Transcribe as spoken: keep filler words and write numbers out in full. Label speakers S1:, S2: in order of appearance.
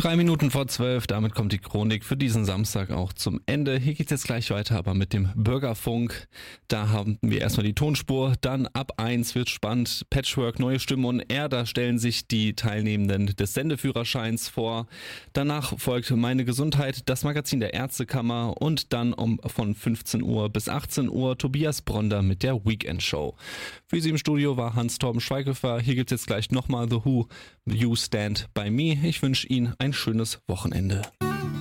S1: Drei Minuten vor zwölf, damit kommt die Chronik für diesen Samstag auch zum Ende. Hier geht's jetzt gleich weiter, aber mit dem Bürgerfunk. Da haben wir erstmal die Tonspur, dann ab eins wird spannend. Patchwork, neue Stimmen und er, da stellen sich die Teilnehmenden des Sendeführerscheins vor. Danach folgt Meine Gesundheit, das Magazin der Ärztekammer und dann um von fünfzehn Uhr bis achtzehn Uhr Tobias Bronder mit der Weekend Show. Für Sie im Studio war Hans-Torben Schweighöfer. Hier gibt's jetzt gleich nochmal The Who, You Stand By Me. Ich wünsche Ihnen ein schönes Wochenende.